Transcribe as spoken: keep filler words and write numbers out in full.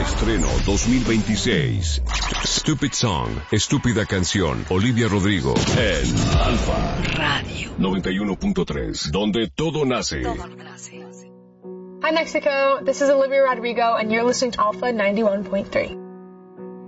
Estreno dos mil veintiséis. Stupid Song, estúpida canción. Olivia Rodrigo en Alfa Radio noventa y uno punto tres, donde todo nace. Todo nace. Hi Mexico, this is Olivia Rodrigo and you're listening to Alpha ninety-one point three.